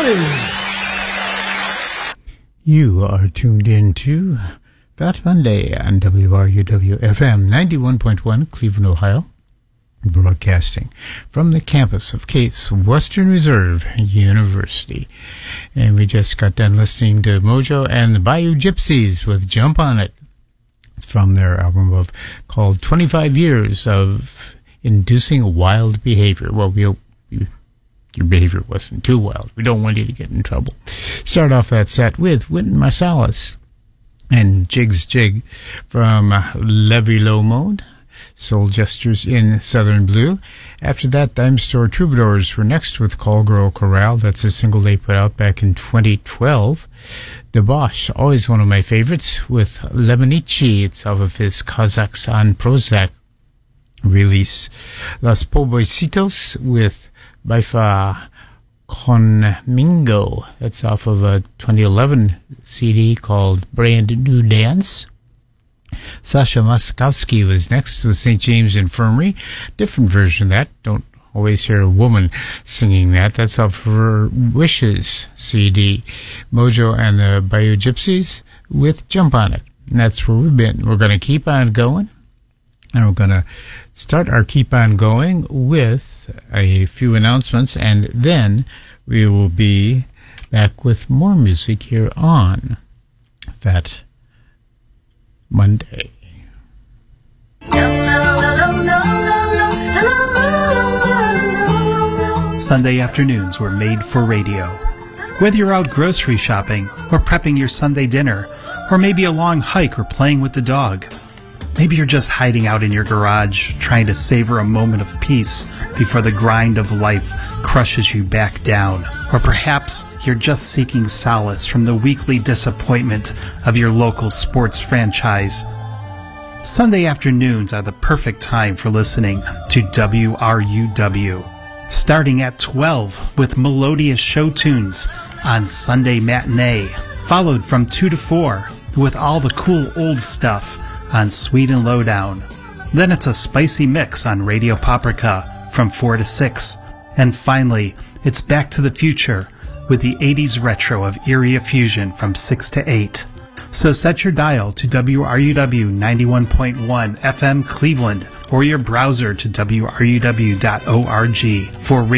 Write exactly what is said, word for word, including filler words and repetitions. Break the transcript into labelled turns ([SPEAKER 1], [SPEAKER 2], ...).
[SPEAKER 1] You are tuned in to Fat Monday on W R U W F M ninety-one point one, Cleveland, Ohio, broadcasting from the campus of Case Western Reserve University. And we just got done listening to Mojo and the Bayou Gypsies with Jump On It. It's from their album of called twenty-five years of Inducing Wild Behavior. Well, we hope you your behavior wasn't too wild. We don't want you to get in trouble. Start off that set with Wynton Marsalis and Jig's Jig from Levy Low Mode, Soul Gestures in Southern Blue. After that, Dime Store Troubadours were next with Call Girl Corral. That's a single they put out back in twenty twelve. The Bosch, always one of my favorites, with Lemonici. It's off of his Kazakhs on Prozac release. Los Pobrecitos with Baifa Conmingo. That's off of a twenty eleven C D called Brand New Dance. Sasha Maskowski was next with Saint James Infirmary. Different version of that. Don't always hear a woman singing that. That's off her Wishes C D. Mojo and the Bayou Gypsies with Jump On It. And that's where we've been. We're going to keep on going. And we're going to start our Keep On Going with a few announcements, and then we will be back with more music here on Fat Monday.
[SPEAKER 2] Sunday afternoons were made for radio. Whether you're out grocery shopping or prepping your Sunday dinner, or maybe a long hike or playing with the dog. Maybe you're just hiding out in your garage, trying to savor a moment of peace before the grind of life crushes you back down. Or perhaps you're just seeking solace from the weekly disappointment of your local sports franchise. Sunday afternoons are the perfect time for listening to W R U W. Starting at twelve with melodious show tunes on Sunday Matinee, followed from two to four with all the cool old stuff on Sweet and Lowdown. Then it's a spicy mix on Radio Paprika from four to six. And finally, it's Back to the Future with the eighties retro of Eerie Fusion from six to eight. So set your dial to W R U W ninety-one point one F M Cleveland or your browser to W R U W dot org for